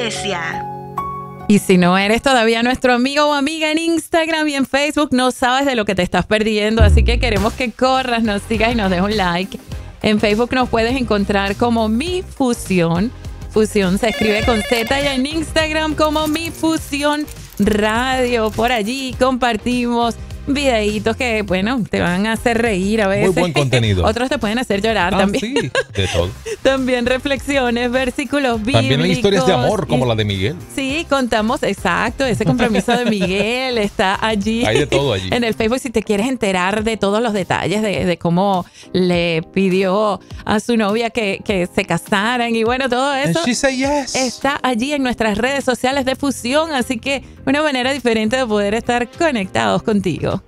iglesia. Y si no eres todavía nuestro amigo o amiga en Instagram y en Facebook, no sabes de lo que te estás perdiendo. Así que queremos que corras, nos sigas y nos des un like. En Facebook nos puedes encontrar como Mi Fusión. Fusión se escribe con Z, y en Instagram como Mi Fusión Radio. Por allí compartimos videitos que, bueno, te van a hacer reír a veces. Muy buen contenido. Otros te pueden hacer llorar también. Sí, de todo. También reflexiones, versículos bíblicos. También hay historias de amor, como la de Miguel. Sí, contamos, exacto, ese compromiso de Miguel está allí. Hay de todo allí. En el Facebook, si te quieres enterar de todos los detalles de cómo le pidió a su novia que se casaran y bueno, todo eso. And she said yes. Está allí en nuestras redes sociales de Fusión, así que una manera diferente de poder estar conectados contigo.